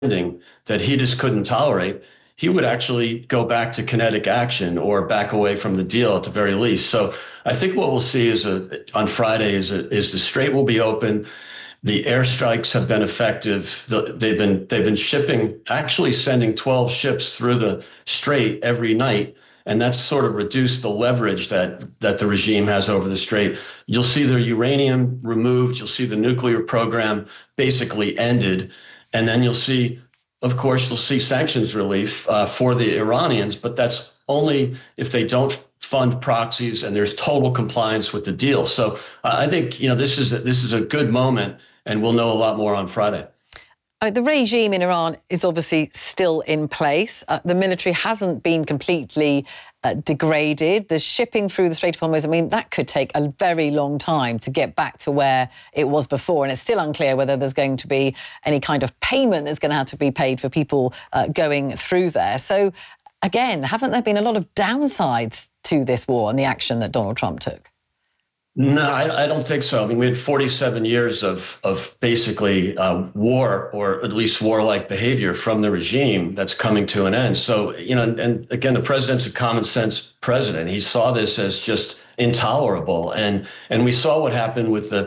that he just couldn't tolerate, he would actually go back to kinetic action or back away from the deal at the very least. So I think what we'll see is on Friday is the Strait will be open. The airstrikes have been effective. They've been shipping, actually sending 12 ships through the Strait every night. And that's sort of reduced the leverage that the regime has over the Strait. You'll see their uranium removed. You'll see the nuclear program basically ended. And then you'll see, of course, you'll see sanctions relief for the Iranians, but that's only if they don't fund proxies and there's total compliance with the deal. So I think, this is a good moment, and we'll know a lot more on Friday. The regime in Iran is obviously still in place. The military hasn't been completely degraded. The shipping through the Strait of Hormuz, that could take a very long time to get back to where it was before. And it's still unclear whether there's going to be any kind of payment that's going to have to be paid for people going through there. So, again, haven't there been a lot of downsides to this war and the action that Donald Trump took? No, I don't think so. We had 47 years of basically war, or at least warlike behavior from the regime that's coming to an end. So, and again, the president's a common sense president. He saw this as just intolerable. And we saw what happened with the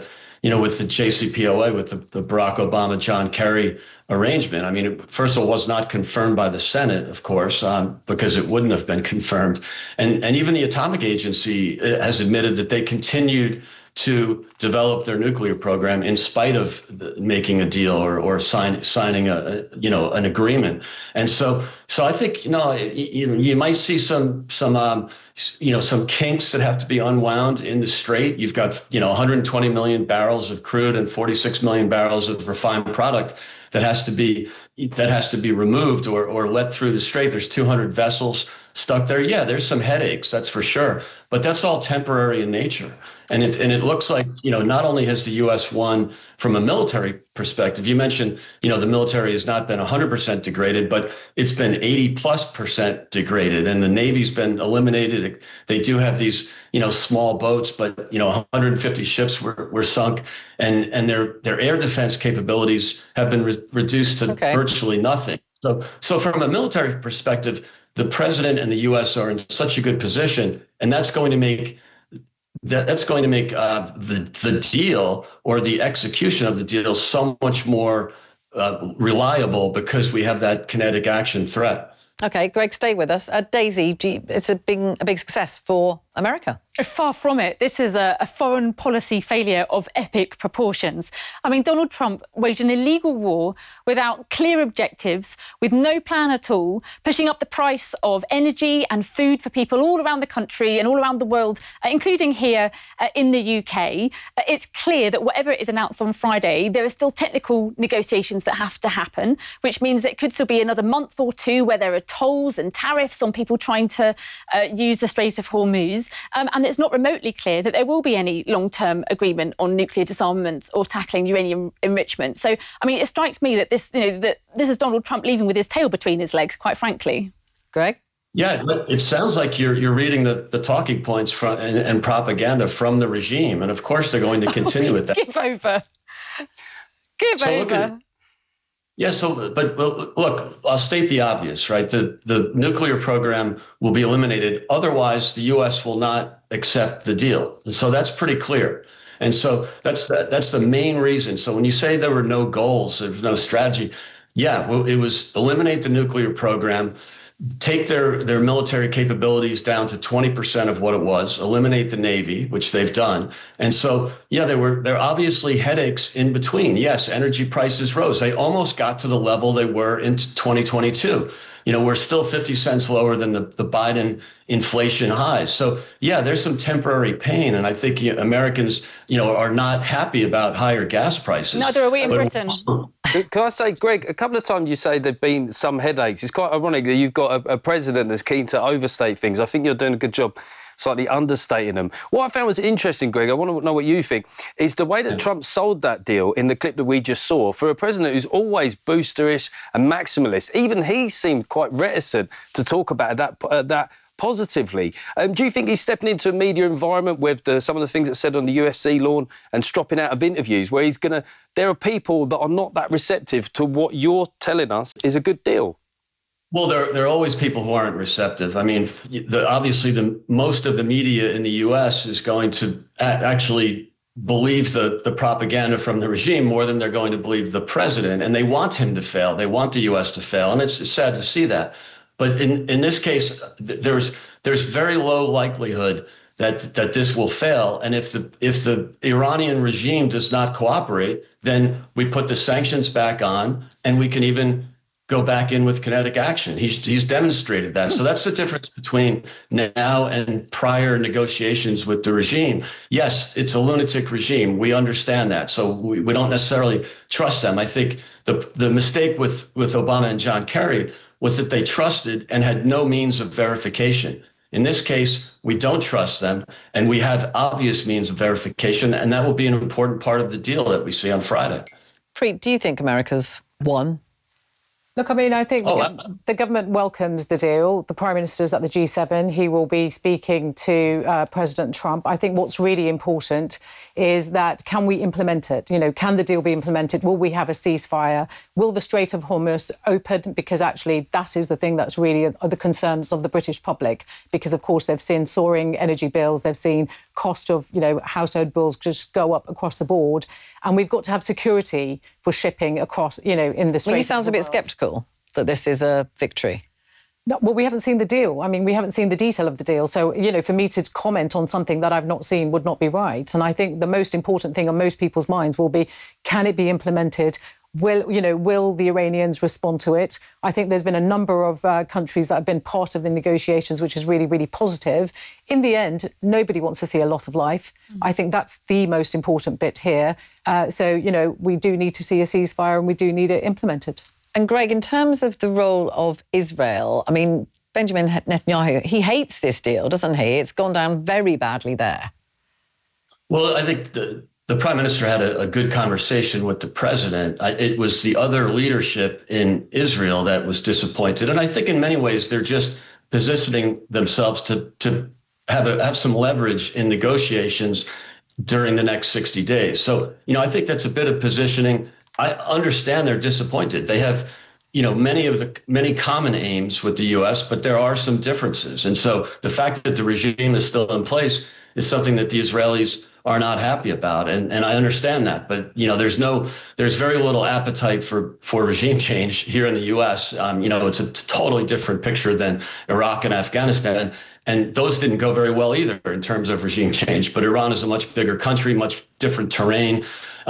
JCPOA, with the Barack Obama, John Kerry arrangement. It, first of all, was not confirmed by the Senate, of course, because it wouldn't have been confirmed. And even the Atomic Agency has admitted that they continued to develop their nuclear program in spite of making a deal or signing an agreement. And so I think you might see some kinks that have to be unwound in the Strait. You've got 120 million barrels of crude and 46 million barrels of refined product that has to be removed or let through the Strait. There's 200 vessels stuck there. Yeah, there's some headaches, that's for sure, but that's all temporary in nature. And it looks like, not only has the U.S. won from a military perspective. You mentioned, the military has not been 100% degraded, but it's been 80+% degraded, and the Navy's been eliminated. They do have these, small boats, but 150 ships were sunk, and their air defense capabilities have been reduced to virtually nothing. So from a military perspective, the president and the U.S. are in such a good position, and that's going to make the deal or the execution of the deal so much more reliable because we have that kinetic action threat. Okay, Greg, stay with us. Daisy, it's a big success for America. Far from it. This is a foreign policy failure of epic proportions. Donald Trump waged an illegal war without clear objectives, with no plan at all, pushing up the price of energy and food for people all around the country and all around the world, including here in the UK. It's clear that whatever is announced on Friday, there are still technical negotiations that have to happen, which means that it could still be another month or two where there are tolls and tariffs on people trying to use the Strait of Hormuz. And it's not remotely clear that there will be any long-term agreement on nuclear disarmament or tackling uranium enrichment. So, it strikes me that this is Donald Trump leaving with his tail between his legs, quite frankly. Greg? Yeah, it sounds like you're reading the talking points from and propaganda from the regime, and of course they're going to continue with that. Give over. But look, I'll state the obvious, right? The nuclear program will be eliminated. Otherwise, the U.S. will not accept the deal. So that's pretty clear. And so that's the main reason. So when you say there were no goals, there was no strategy, it was eliminate the nuclear program, take their military capabilities down to 20% of what it was, eliminate the Navy, which they've done. And so, there are obviously headaches in between. Yes, energy prices rose. They almost got to the level they were in 2022. We're still 50 cents lower than the Biden inflation highs. So, there's some temporary pain. And I think Americans, are not happy about higher gas prices. Neither are we in Britain. Can I say, Greg, a couple of times you say there've been some headaches. It's quite ironic that you've got a president that's keen to overstate things. I think you're doing a good job slightly understating them. What I found was interesting, Greg, I want to know what you think, is the way that Trump sold that deal in the clip that we just saw. For a president who's always boosterish and maximalist, even he seemed quite reticent to talk about that positively. Do you think he's stepping into a media environment with some of the things that said on the UFC lawn and dropping out of interviews where there are people that are not that receptive to what you're telling us is a good deal? Well, there are always people who aren't receptive. I mean, obviously, most of the media in the U.S. is going to actually believe the propaganda from the regime more than they're going to believe the president. And they want him to fail. They want the U.S. to fail. And it's sad to see that. But in this case, there's very low likelihood that this will fail. And if the Iranian regime does not cooperate, then we put the sanctions back on and we can even go back in with kinetic action. He's demonstrated that. So that's the difference between now and prior negotiations with the regime. Yes, it's a lunatic regime. We understand that. So we don't necessarily trust them. I think the mistake with Obama and John Kerry was that they trusted and had no means of verification. In this case, we don't trust them, and we have obvious means of verification, and that will be an important part of the deal that we see on Friday. Preet, do you think America's won? Look, I mean, I think the government welcomes the deal. The Prime Minister's at the G7. He will be speaking to President Trump. I think what's really important is that can we implement it? You know, can the deal be implemented? Will we have a ceasefire? Will the Strait of Hormuz open? Because actually that is the thing that's really the concerns of the British public. Because, of course, they've seen soaring energy bills. They've seen cost of, household bills just go up across the board. And we've got to have security for shipping across, in the Strait. Well, he sounds a bit sceptical that this is a victory. No, well, we haven't seen the deal. I mean, we haven't seen the detail of the deal. So, for me to comment on something that I've not seen would not be right. And I think the most important thing on most people's minds will be, can it be implemented? Will the Iranians respond to it? I think there's been a number of countries that have been part of the negotiations, which is really, really positive. In the end, nobody wants to see a loss of life. I think that's the most important bit here. So, we do need to see a ceasefire and we do need it implemented. And Greg, in terms of the role of Israel, I mean, Benjamin Netanyahu, he hates this deal, doesn't he? It's gone down very badly there. Well, I think the Prime Minister had a good conversation with the president. It was the other leadership in Israel that was disappointed. And I think in many ways, they're just positioning themselves to have some leverage in negotiations during the next 60 days. So, I think that's a bit of positioning. I understand they're disappointed. They have, many common aims with the U.S., but there are some differences. And so the fact that the regime is still in place is something that the Israelis are not happy about. And I understand that. But, there's very little appetite for regime change here in the U.S. It's a totally different picture than Iraq and Afghanistan. And those didn't go very well either in terms of regime change. But Iran is a much bigger country, much different terrain,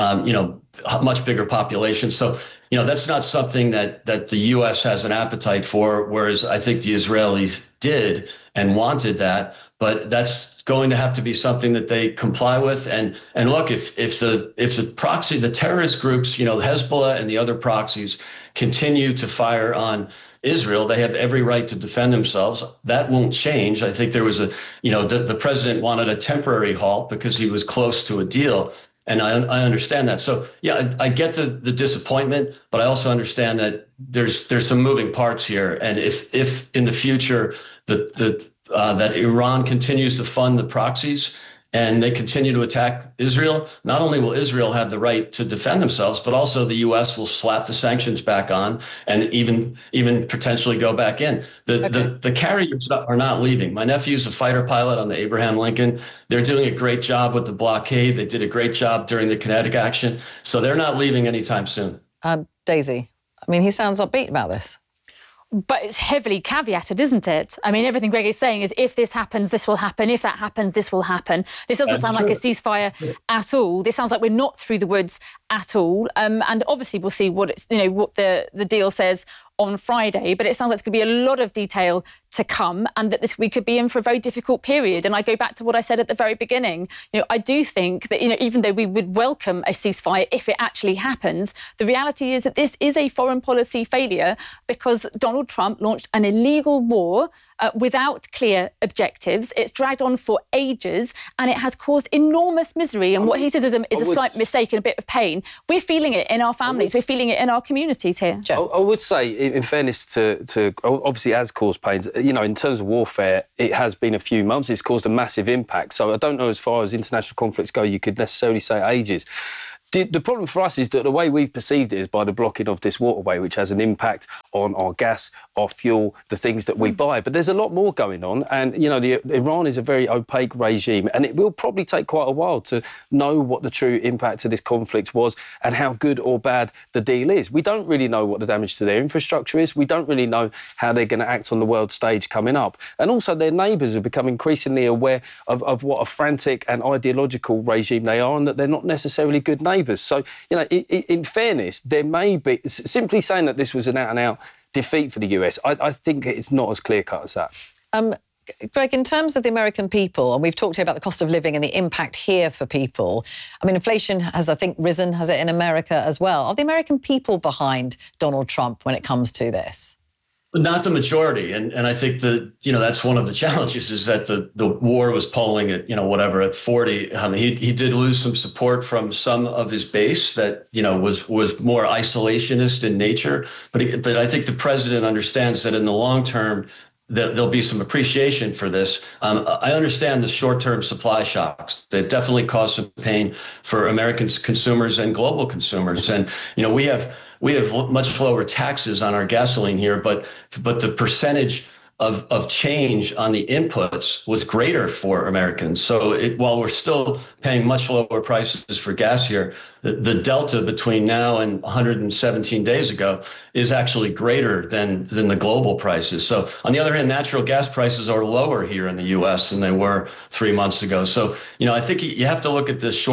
much bigger population. So, that's not something that the U.S. has an appetite for, whereas I think the Israelis did and wanted that. But that's going to have to be something that they comply with. And look, if the proxy, the terrorist groups, Hezbollah and the other proxies continue to fire on Israel, they have every right to defend themselves. That won't change. I think there was the president wanted a temporary halt because he was close to a deal. And I understand that. So, yeah, I get the disappointment, but I also understand that there's some moving parts here. And if in the future that Iran continues to fund the proxies and they continue to attack Israel, not only will Israel have the right to defend themselves, but also the U.S. will slap the sanctions back on and even potentially go back in. The carriers are not leaving. My nephew's a fighter pilot on the Abraham Lincoln. They're doing a great job with the blockade. They did a great job during the kinetic action. So they're not leaving anytime soon. Daisy, I mean, he sounds upbeat about this. But it's heavily caveated, isn't it? I mean, everything Greg is saying is if this happens, this will happen. If that happens, this will happen. This doesn't sound like a ceasefire at all. This sounds like we're not through the woods at all. And obviously we'll see what what the deal says on Friday, but it sounds like it's going to be a lot of detail to come and that we could be in for a very difficult period. And I go back to what I said at the very beginning. I do think that, even though we would welcome a ceasefire if it actually happens, the reality is that this is a foreign policy failure because Donald Trump launched an illegal war without clear objectives. It's dragged on for ages and it has caused enormous misery. And what he says is a slight mistake and a bit of pain. We're feeling it in our families. We're feeling it in our communities here. I would say in fairness to obviously it has caused pains. You know, in terms of warfare, it has been a few months. It's caused a massive impact. So I don't know, as far as international conflicts go, you could necessarily say ages. The problem for us is that the way we've perceived it is by the blocking of this waterway, which has an impact on our gas, our fuel, the things that we buy. But there's a lot more going on. And, you know, Iran is a very opaque regime, and it will probably take quite a while to know what the true impact of this conflict was and how good or bad the deal is. We don't really know what the damage to their infrastructure is. We don't really know how they're going to act on the world stage coming up. And also their neighbours have become increasingly aware of what a frantic and ideological regime they are, and that they're not necessarily good neighbours. So, you know, in fairness, there may be... Simply saying that this was an out-and-out defeat for the US, I think it's not as clear-cut as that. Greg, in terms of the American people, and we've talked here about the cost of living and the impact here for people, I mean, inflation has, I think, risen, has it, in America as well? Are the American people behind Donald Trump when it comes to this? Not the majority, and I think that's one of the challenges is that the war was polling at at 40. He did lose some support from some of his base that was more isolationist in nature, but I think the president understands that in the long term there'll be some appreciation for this. I understand the short-term supply shocks. They definitely cause some pain for American consumers and global consumers, and we have much lower taxes on our gasoline here, but the percentage of change on the inputs was greater for Americans. So while we're still paying much lower prices for gas here, the delta between now and 117 days ago is actually greater than the global prices. So on the other hand, natural gas prices are lower here in the U.S. than they were 3 months ago. So, I think you have to look at this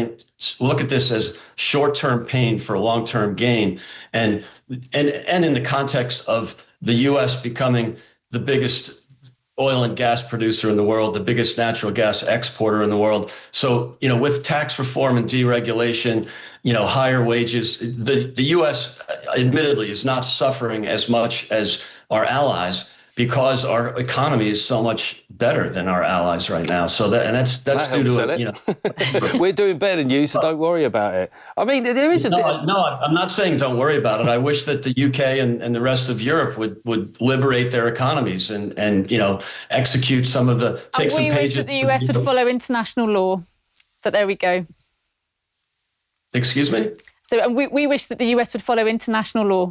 as short-term pain for long-term gain. And in the context of the U.S. becoming the biggest oil and gas producer in the world, the biggest natural gas exporter in the world. So, with tax reform and deregulation, higher wages, the U.S. admittedly is not suffering as much as our allies because our economy is so much better than our allies right now. So that's due to We're doing better than you, so don't worry about it. I mean, there is no, I'm not saying don't worry about it. I wish that the UK and the rest of Europe would liberate their economies and execute some of the take some pages. We wish that the US would follow international law. But there we go. Excuse me? So we wish that the US would follow international law.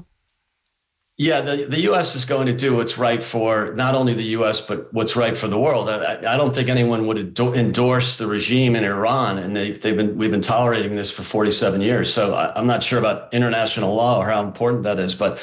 Yeah, the U.S. is going to do what's right for not only the U.S., but what's right for the world. I don't think anyone would endorse the regime in Iran, and we've been tolerating this for 47 years. So I'm not sure about international law or how important that is, but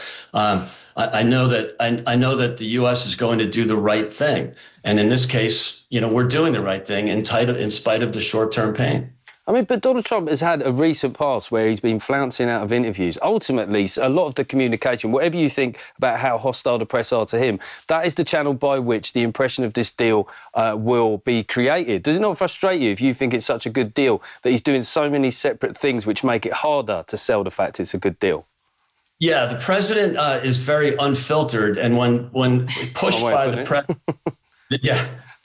I know that the U.S. is going to do the right thing, and in this case, we're doing the right thing in spite of the short-term pain. I mean, but Donald Trump has had a recent past where he's been flouncing out of interviews. Ultimately, a lot of the communication, whatever you think about how hostile the press are to him, that is the channel by which the impression of this deal will be created. Does it not frustrate you if you think it's such a good deal that he's doing so many separate things which make it harder to sell the fact it's a good deal? Yeah, the president is very unfiltered, and when pushed by the press, yeah.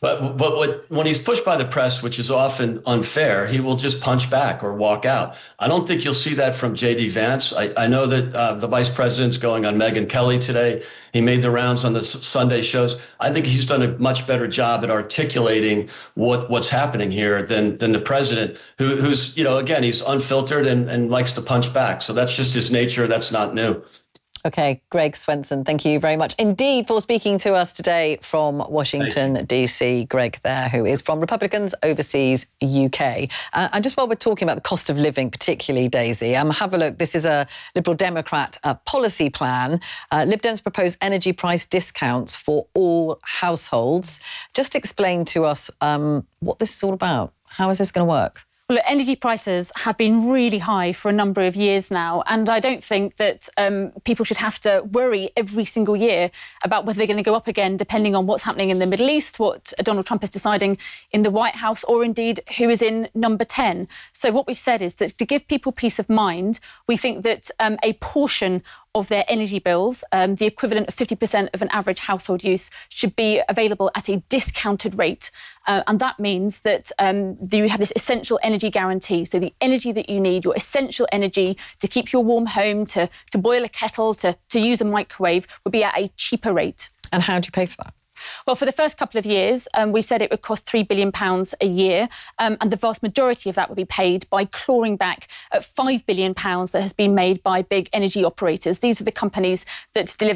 But when he's pushed by the press, which is often unfair, he will just punch back or walk out. I don't think you'll see that from J.D. Vance. I know that the vice president's going on Megyn Kelly today. He made the rounds on the Sunday shows. I think he's done a much better job at articulating what's happening here than the president, who's, again, he's unfiltered and likes to punch back. So that's just his nature. That's not new. OK, Greg Swenson, thank you very much indeed for speaking to us today from Washington, D.C. Greg there, who is from Republicans Overseas UK. And just while we're talking about the cost of living, particularly, Daisy, have a look. This is a Liberal Democrat policy plan. Lib Dems propose energy price discounts for all households. Just explain to us what this is all about. How is this going to work? Well, energy prices have been really high for a number of years now, and I don't think that people should have to worry every single year about whether they're going to go up again, depending on what's happening in the Middle East, what Donald Trump is deciding in the White House, or indeed who is in number 10. So what we've said is that to give people peace of mind, we think that a portion of their energy bills, the equivalent of 50% of an average household use, should be available at a discounted rate. And that means that you have this essential energy guarantee. So the energy that you need, your essential energy to keep your warm home, to boil a kettle, to use a microwave, would be at a cheaper rate. And how do you pay for that? Well, for the first couple of years, we said it would cost £3 billion a year, and the vast majority of that would be paid by clawing back at £5 billion that has been made by big energy operators. These are the companies that deliver